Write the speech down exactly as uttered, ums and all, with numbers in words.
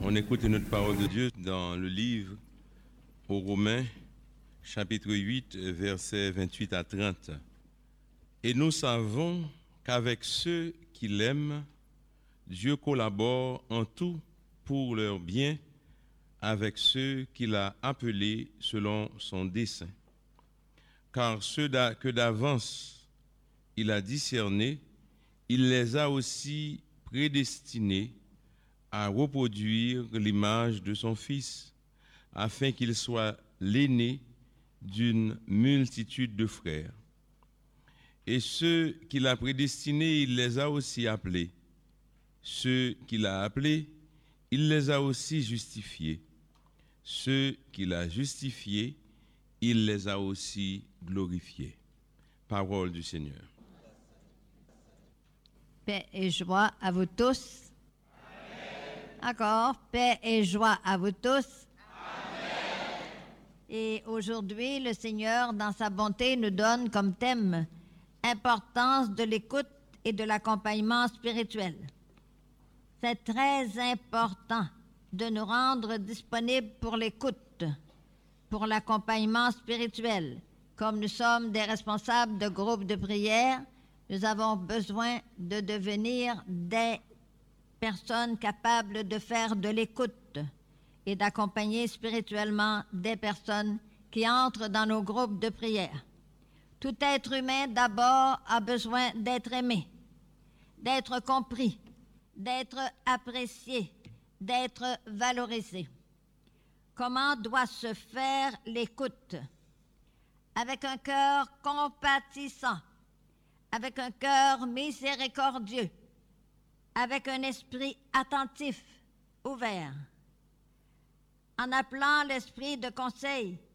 On écoute notre parole de Dieu dans le livre aux Romains, chapitre huit, versets vingt-huit à trente. Et nous savons qu'avec ceux qui l'aiment, Dieu collabore en tout pour leur bien avec ceux qu'il a appelés selon son dessein. Car ceux que d'avance il a discernés, il les a aussi prédestinés à reproduire l'image de son Fils, afin qu'il soit l'aîné d'une multitude de frères. Et ceux qu'il a prédestinés, il les a aussi appelés. Ceux qu'il a appelés, il les a aussi justifiés. Ceux qu'il a justifiés, il les a aussi glorifiés. Parole du Seigneur. Paix et joie à vous tous. Amen. Encore, paix et joie à vous tous. Amen. Et aujourd'hui, le Seigneur, dans sa bonté, nous donne comme thème importance de l'écoute et de l'accompagnement spirituel. C'est très important de nous rendre disponibles pour l'écoute, pour l'accompagnement spirituel. Comme nous sommes des responsables de groupes de prière, nous avons besoin de devenir des personnes capables de faire de l'écoute et d'accompagner spirituellement des personnes qui entrent dans nos groupes de prière. Tout être humain, d'abord, a besoin d'être aimé, d'être compris, d'être apprécié, d'être valorisé. Comment doit se faire l'écoute? Avec un cœur compatissant, avec un cœur miséricordieux, avec un esprit attentif, ouvert, en appelant l'esprit de conseil